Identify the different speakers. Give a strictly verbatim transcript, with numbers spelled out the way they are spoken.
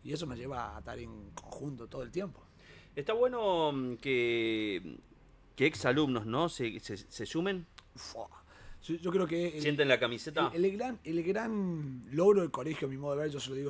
Speaker 1: y eso nos lleva a estar en conjunto todo el tiempo.
Speaker 2: Está bueno que, que exalumnos, ¿no? Se, se, se sumen.
Speaker 1: Fua. Yo, yo creo que el,
Speaker 2: Sienten la camiseta.
Speaker 1: el, el gran, el gran logro del colegio, a mi modo de ver, yo se lo digo